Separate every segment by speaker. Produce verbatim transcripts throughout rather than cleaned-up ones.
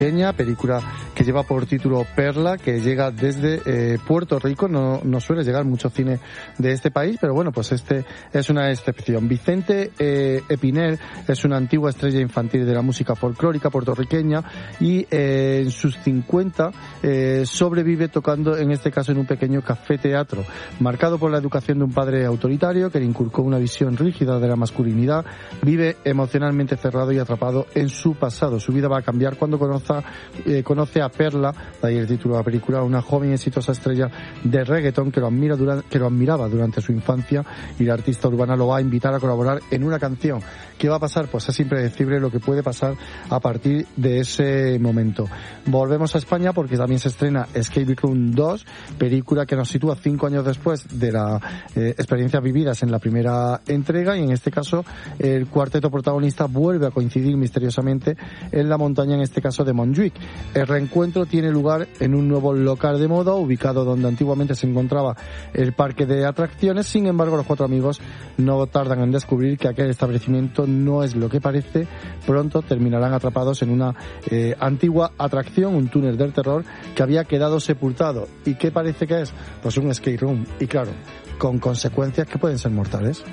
Speaker 1: película que lleva por título Perla, que llega desde eh, Puerto Rico. No, no suele llegar mucho cine de este país, pero bueno, pues este es una excepción. Vicente eh, Espinel es una antigua estrella infantil de la música folclórica puertorriqueña y eh, en sus cincuenta eh, sobrevive tocando, en este caso en un pequeño café teatro, marcado por la educación de un padre autoritario que le inculcó una visión rígida de la masculinidad. Vive emocionalmente cerrado y atrapado en su pasado. Su vida va a cambiar cuando conoce Eh, conoce a Perla, de ahí el título de la película, una joven y exitosa estrella de reggaetón que lo admira durante, que lo admiraba durante su infancia, y la artista urbana lo va a invitar a colaborar en una canción. ¿Qué va a pasar? Pues es impredecible lo que puede pasar a partir de ese momento. Volvemos a España porque también se estrena Escape Room dos, película que nos sitúa cinco años después de las eh, experiencias vividas en la primera entrega, y en este caso el cuarteto protagonista vuelve a coincidir misteriosamente en la montaña, en este caso de Montjuic. El reencuentro tiene lugar en un nuevo local de moda ubicado donde antiguamente se encontraba el parque de atracciones. Sin embargo, los cuatro amigos no tardan en descubrir que aquel establecimiento no es lo que parece. Pronto terminarán atrapados en una eh, antigua atracción, un túnel del terror que había quedado sepultado. ¿Y qué parece que es? Pues un escape room, y claro, con consecuencias que pueden ser mortales.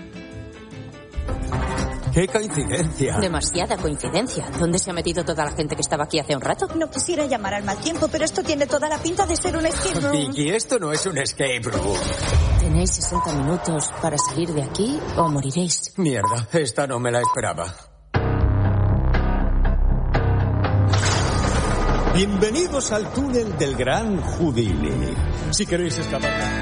Speaker 2: ¡Qué coincidencia!
Speaker 3: Demasiada coincidencia. ¿Dónde se ha metido toda la gente que estaba aquí hace un rato?
Speaker 4: No quisiera llamar al mal tiempo, pero esto tiene toda la pinta de ser un escape room.
Speaker 2: Vicky, esto no es un escape room.
Speaker 3: Tenéis sesenta minutos para salir de aquí o moriréis.
Speaker 2: Mierda, esta no me la esperaba.
Speaker 5: Bienvenidos al túnel del Gran Houdini. Si queréis escapar...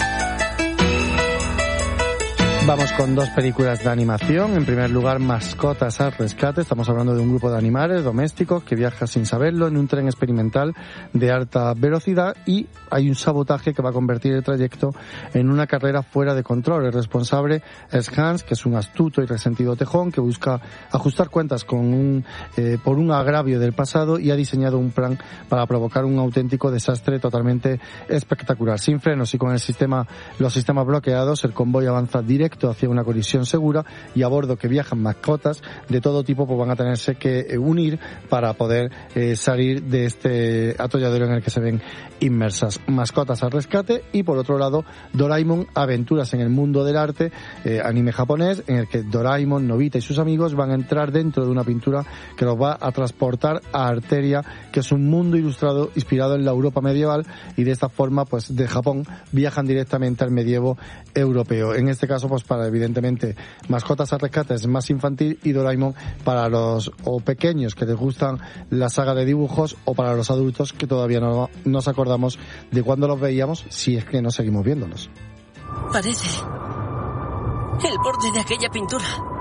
Speaker 1: Vamos con dos películas de animación. En primer lugar, Mascotas al rescate. Estamos hablando de un grupo de animales domésticos que viaja sin saberlo en un tren experimental de alta velocidad, y hay un sabotaje que va a convertir el trayecto en una carrera fuera de control. El responsable es Hans, que es un astuto y resentido tejón que busca ajustar cuentas con un, eh, por un agravio del pasado, y ha diseñado un plan para provocar un auténtico desastre totalmente espectacular. Sin frenos y con el sistema, los sistemas bloqueados, el convoy avanza directo hacia una colisión segura, y a bordo que viajan mascotas de todo tipo, pues van a tenerse que unir para poder eh, salir de este atolladero en el que se ven inmersas. Mascotas al rescate. Y por otro lado, Doraemon, aventuras en el mundo del arte, eh, anime japonés en el que Doraemon, Nobita y sus amigos van a entrar dentro de una pintura que los va a transportar a Arteria, que es un mundo ilustrado inspirado en la Europa medieval, y de esta forma, pues de Japón viajan directamente al medievo europeo. En este caso, pues para, evidentemente, Mascotas al rescate es más infantil, y Doraemon para los o pequeños que les gustan la saga de dibujos, o para los adultos que todavía no nos acordamos de cuando los veíamos, si es que no seguimos viéndolos.
Speaker 6: Parece el borde de aquella pintura.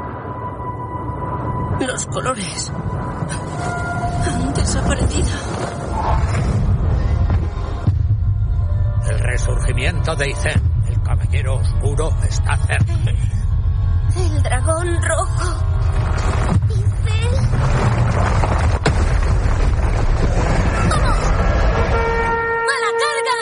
Speaker 6: Los colores han desaparecido.
Speaker 7: El resurgimiento de Izen, el caballero oscuro, está cerca.
Speaker 8: El dragón rojo. Izen. ¡Vamos! ¡A la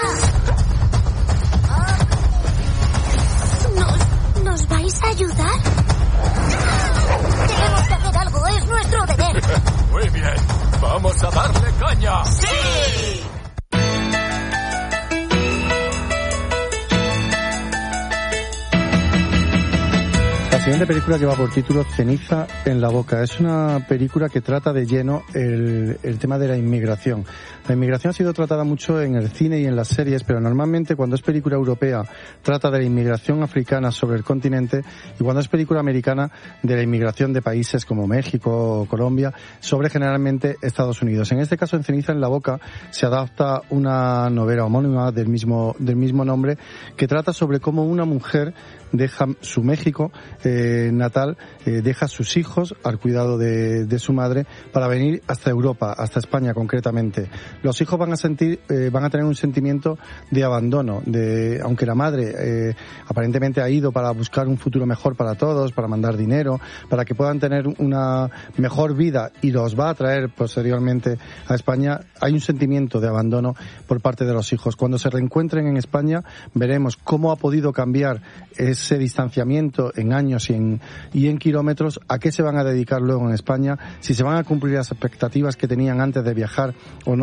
Speaker 8: carga! ¿Nos, ¿Nos vais a ayudar? Tenemos que hacer algo, es nuestro deber.
Speaker 5: Muy bien, vamos a darle caña.
Speaker 6: ¡Sí!
Speaker 1: La siguiente película lleva por título Ceniza en la boca. Es una película que trata de lleno el, el tema de la inmigración. La inmigración ha sido tratada mucho en el cine y en las series, pero normalmente cuando es película europea trata de la inmigración africana sobre el continente, y cuando es película americana de la inmigración de países como México o Colombia sobre generalmente Estados Unidos. En este caso, en Ceniza en la boca se adapta una novela homónima del mismo, del mismo nombre, que trata sobre cómo una mujer deja su México eh, natal, eh, deja a sus hijos al cuidado de, de su madre para venir hasta Europa, hasta España concretamente. Los hijos van a sentir, eh, van a tener un sentimiento de abandono, de, aunque la madre eh, aparentemente ha ido para buscar un futuro mejor para todos, para mandar dinero, para que puedan tener una mejor vida, y los va a traer posteriormente a España. Hay un sentimiento de abandono por parte de los hijos. Cuando se reencuentren en España, veremos cómo ha podido cambiar ese distanciamiento en años años y en, y en kilómetros, a qué se van a dedicar luego en España, si se van a cumplir las expectativas que tenían antes de viajar o no.